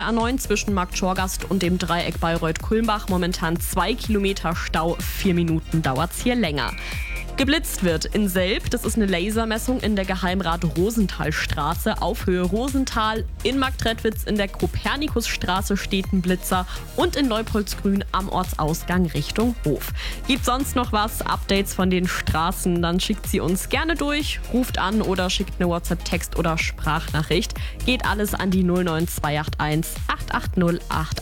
A9 zwischen Markt Schorgast und dem Dreieck Bayreuth-Kulmbach momentan 2 Kilometer Stau. 4 Minuten dauert's hier länger. Geblitzt wird in Selb, das ist eine Lasermessung in der Geheimrat-Rosenthal-Straße auf Höhe Rosenthal. In Marktredwitz in der Kopernikusstraße steht ein Blitzer und in Leupoldsgrün am Ortsausgang Richtung Hof. Gibt sonst noch was, Updates von den Straßen, dann schickt sie uns gerne durch, ruft an oder schickt eine WhatsApp-Text- oder Sprachnachricht. Geht alles an die 09281 880 880.